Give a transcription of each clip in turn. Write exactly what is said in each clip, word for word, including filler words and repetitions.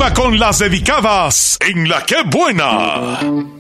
Arriba con las dedicadas en La Qué Buena.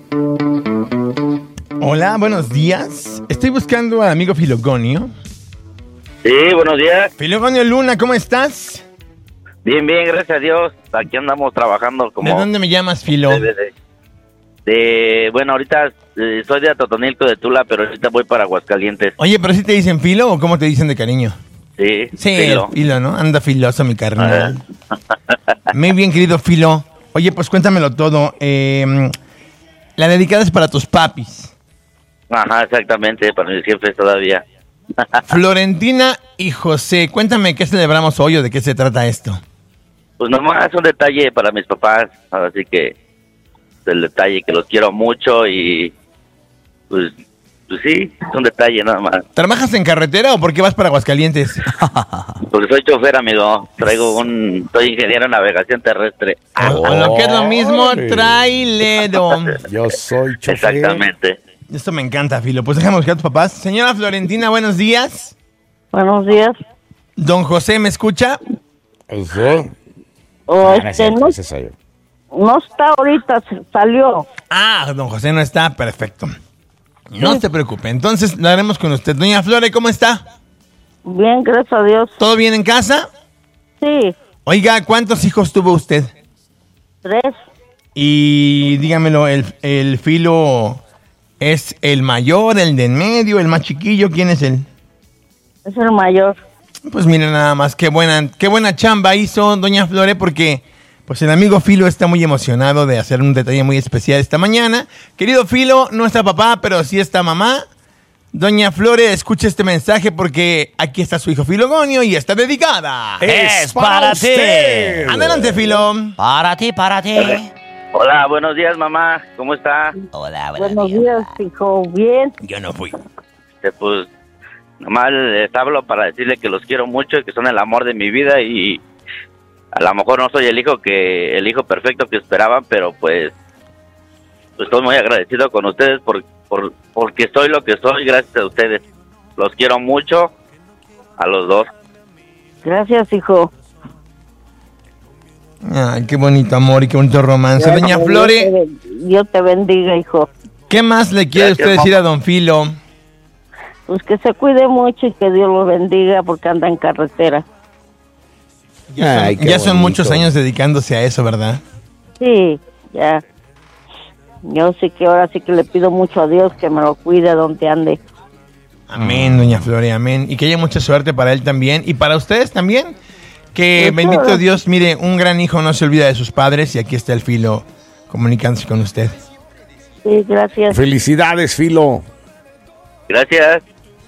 Hola, buenos días. Estoy buscando al amigo Filogonio. Sí, buenos días. Filogonio Luna, ¿cómo estás? Bien, bien, gracias a Dios. Aquí andamos trabajando como... ¿De dónde me llamas, Filo? De, de, de, de- bueno, ahorita eh, soy de Atotonilco, de Tula, pero ahorita voy para Aguascalientes. Oye, ¿pero sí te dicen Filo o cómo te dicen de cariño? Sí, Sí, Filo. el Filo, ¿no? Anda filoso, mi carnal. Muy bien, querido Filo. Oye, pues cuéntamelo todo. Eh, la dedicada es para tus papis. Ajá, exactamente, para mis jefes todavía. Florentina y José. Cuéntame qué celebramos hoy o de qué se trata esto. Pues nomás un detalle para mis papás, así que el detalle que los quiero mucho y pues, pues sí, es un detalle nada más. ¿Trabajas en carretera o por qué vas para Aguascalientes? Porque soy chofer, amigo, traigo un, soy ingeniero en navegación terrestre. A, a lo que es lo mismo, Órale. trailero. Yo soy chofer. Exactamente. Esto me encanta, Filo. Pues déjame buscar a tus papás. Señora Florentina, buenos días. Buenos días. Don José, ¿me escucha? Eso. O Ah, no es este, cierto, no, ese soy yo. no está ahorita, se- salió. Ah, don José no está, perfecto. No se preocupe, entonces lo haremos con usted. Doña Flore, ¿cómo está? Bien, gracias a Dios. ¿Todo bien en casa? Sí, Oiga, ¿cuántos hijos tuvo usted? tres. Y dígamelo, ¿el, el Filo es el mayor, el de en medio, el más chiquillo? ¿Quién es él? Es el mayor. Pues mira nada más, qué buena, qué buena chamba hizo doña Flore, porque pues el amigo Filo está muy emocionado de hacer un detalle muy especial esta mañana. Querido Filo, no está papá, pero sí está mamá. Doña Flore, escuche este mensaje porque aquí está su hijo Filogonio y está dedicada. Es para ti. usted. Adelante, Filo. Para ti, para ti. Hola, buenos días, mamá, ¿cómo está? Hola, buenos Buenos días. días, hijo. Bien. Yo no fui. Este, pues, nomás les hablo para decirle que los quiero mucho y que son el amor de mi vida y a lo mejor no soy el hijo que el hijo perfecto que esperaban, pero pues, pues estoy muy agradecido con ustedes por, por porque soy lo que soy gracias a ustedes. Los quiero mucho a los dos. Gracias, hijo. Ay, qué bonito amor y qué bonito romance. Doña Dios Flore, te- Dios te bendiga, hijo. ¿qué más le quiere Gracias, usted decir mamá. a don Filo? Pues que se cuide mucho y que Dios lo bendiga porque anda en carretera. Ya son, Ay, qué ya son bonito. muchos años dedicándose a eso, ¿verdad? Sí, ya. Yo sí que ahora sí que le pido mucho a Dios que me lo cuide donde ande. Amén, doña Flore, amén. Y que haya mucha suerte para él también y para ustedes también. Que Pues, bendito claro. Dios, mire, un gran hijo no se olvida de sus padres y aquí está el Filo comunicándose con usted. Sí, gracias. Felicidades, Filo. Gracias.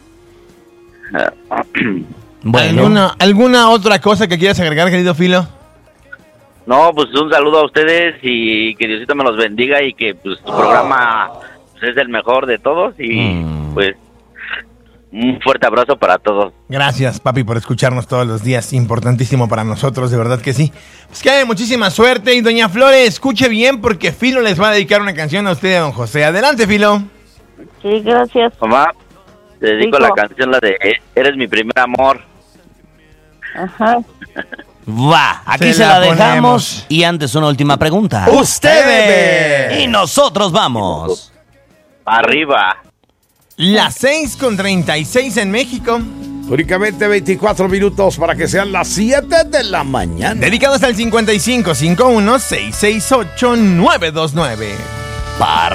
Bueno, ¿Alguna, ¿Alguna otra cosa que quieras agregar, querido Filo? No, pues un saludo a ustedes y que Diosito me los bendiga y que pues tu programa pues, es el mejor de todos y Mm. pues un fuerte abrazo para todos. Gracias, papi, por escucharnos todos los días. Importantísimo para nosotros, de verdad que sí. Pues que haya muchísima suerte. Y doña Flore, escuche bien porque Filo les va a dedicar una canción a usted y a don José. Adelante, Filo. Sí, gracias. Mamá, te dedico Hijo. la canción, la de Eres mi primer amor. Ajá. va, aquí Se se, la la, dejamos. ponemos. Y antes una última pregunta. ¡Ustedes! Y nosotros vamos. Arriba. Las seis con treinta y seis en México. Únicamente veinticuatro minutos para que sean las siete de la mañana. Dedicados al cincuenta y cinco cincuenta y uno, seiscientos sesenta y ocho, nueve dos nueve. Para